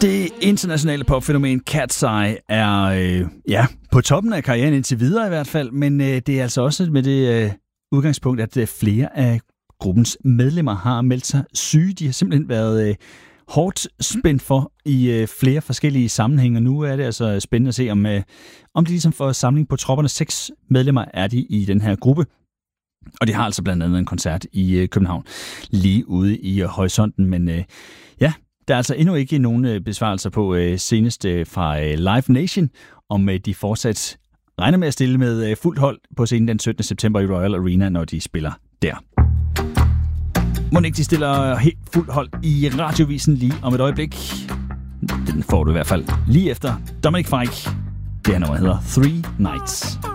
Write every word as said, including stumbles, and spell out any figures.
Det internationale popfænomen Cat's Eye er øh, ja, på toppen af karrieren indtil videre i hvert fald, men øh, det er altså også med det øh, udgangspunkt, at øh, flere af gruppens medlemmer har meldt sig syge. De har simpelthen været øh, hårdt spændt for i øh, flere forskellige sammenhænge, og nu er det altså spændende at se, om, øh, om de ligesom får samling på tropperne. Seks medlemmer er de i den her gruppe, og de har altså blandt andet en koncert i øh, København lige ude i øh, horisonten, men øh, ja, der er altså endnu ikke nogen besvarelser på øh, senest øh, fra øh, Live Nation, om øh, de fortsat regner med at stille med øh, fuldt hold på scenen den syttende september i Royal Arena, når de spiller der. Må ikke de stiller helt fuldt hold i Radiovisen lige om et øjeblik. Den får du i hvert fald lige efter Dominic Fike. Det her nummer hedder Three Nights.